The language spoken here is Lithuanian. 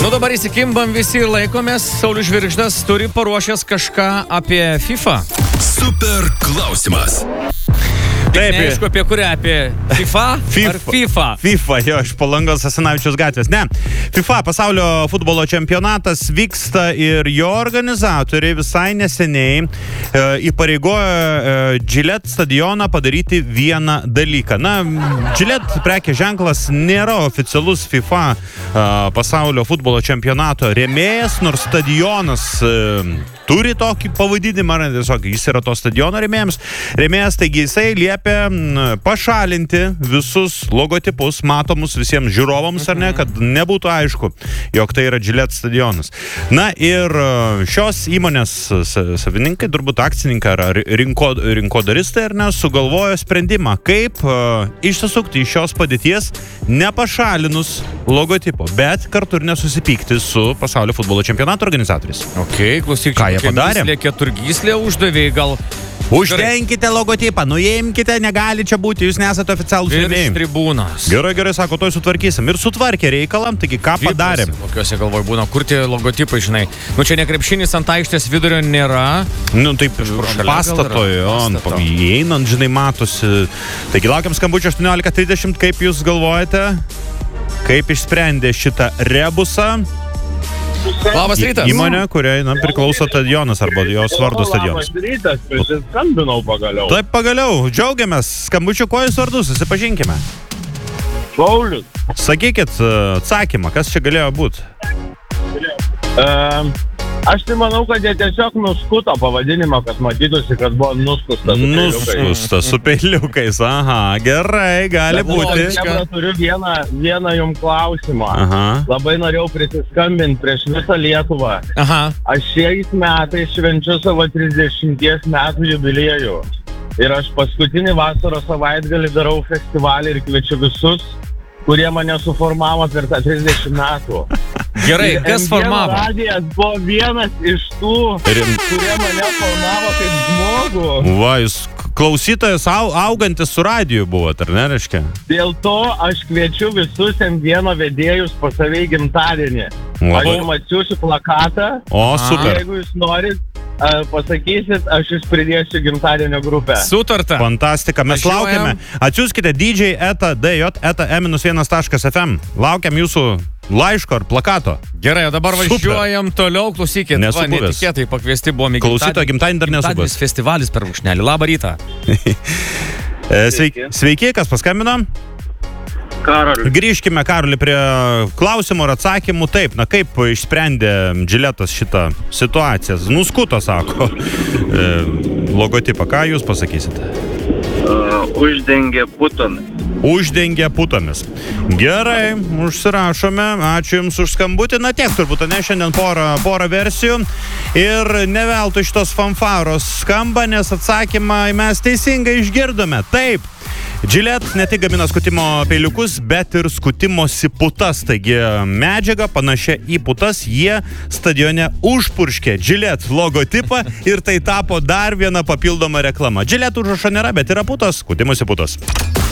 Nu dabar įsikimbam visi ir laikomės. Saulius Žvirgždas turi paruošęs kažką apie FIFA. Super klausimas. Taip, neaišku, apie kurią, apie FIFA ar FIFA? FIFA, jo, iš Palangos Asanavičiaus gatvės. Ne, FIFA pasaulio futbolo čempionatas vyksta ir jo organizatoriai visai neseniai įpareigojo Gillette stadioną padaryti vieną dalyką. Na, Gillette prekės ženklas nėra oficialus FIFA pasaulio futbolo čempionato rėmėjas, nors stadionas turi tokį pavadinimą, tiesiog jis yra to stadiono rėmėjas, taigi jisai liepia pašalinti visus logotipus matomus visiems žiūrovams, ar ne, kad nebūtų aišku, jog tai yra Gillette stadionas. Na ir šios įmonės savininkai, turbūt akcininkai ar rinkodaristai, ar ne, sugalvojo sprendimą, kaip išsisukti iš šios padėties, nepašalinus logotipo, bet kartu ir nesusipykti su pasaulio futbolo čempionato organizatoriais. Ok, klausyk, ką jie padarė? Keturgyslė uždavė, gal... Uždenkite logotipą, nuimkite, negali čia būti, jūs nesate oficialūs rėmėjai. Virš tribūnos. Gerai, sako, toj sutvarkysim. Ir sutvarkė reikalą, taigi ką padarėm? Kokiuose galvoj būna, kur tie logotipai, žinai. Nu čia ne krepšinis ant aikštės vidurio nėra. Nu taip, pastatoje, įeinant, žinai, matosi. Taigi laukiam skambučio 18:30, kaip jūs galvojate, kaip išsprendė šitą rebusą? Labas rytas. Įmonė, kuriai priklauso stadionas arba jos vardo stadionas. Labas rytas, prisiskambinau pagaliau. Taip, pagaliau, džiaugiamės. Skambučiu, kuo jūs vardu, susipažinkime. Paulius. Sakykit atsakymą, kas čia galėjo būti? Aš tai manau, kad jie tiesiog nuskuto pavadinimą, kad matytųsi, kad buvo nuskustas. Nuskustas su peiliukais, aha, gerai, gali būti. Aš turiu vieną jums klausimą. Aha. Labai norėjau prisiskambinti prieš visą Lietuvą. Aha. Aš šiais metais švenčiu savo 30 metų jubiliejų. Ir aš paskutinį vasaros savaitgalį darau festivalį ir kviečiu visus, kurie mane suformavo per tą 30 metų. Gerai, kas formavo? Radijas buvo vienas iš tų, kurie mane formavo kaip žmogų. Va, jūs klausytojas augantis su radiju buvot, ar ne, reiškia? Dėl to aš kviečiu visus M1 vedėjus pas save į gimtadienį. Aš jums atsiųsiu plakatą. O, super. Jeigu jūs norit, pasakysit, aš jūs pridėsiu gimtadienio grupę. Sutarta. Fantastika, mes laukiame. Atsiųskite dj@d1.fm. Laukiam jūsų laiško ar plakato. Gerai, o dabar važiuojam toliau, klausykit. Nesu va, netikėtai pakviesti buvome į klausytojo gimtadienį dar nesu buvęs. Festivalis per Rūšnelį. Labą rytą. Sveiki, kas paskambino? Karoli. Grįžkime, Karoli, prie klausimų ir atsakymų. Taip, na kaip išsprendė Gillettas šitą situaciją? Nuskuto, sako, logotipą. Ką jūs pasakysite? Uždengė putomis. Gerai, užsirašome. Ačiū Jums už skambutį. Na tiek turbūt, ne, šiandien porą versijų. Ir ne veltui šitos fanfaros skamba, nes atsakymą mes teisingai išgirdome. Taip. Gillette ne tik gamina skutimo peiliukus, bet ir skutimosi putas. Taigi medžiaga panašia į putas jie stadione užpurškė Gillette logotipą ir tai tapo dar viena papildoma reklama. Gillette užrašo nėra, bet yra putas, skutimosi putas.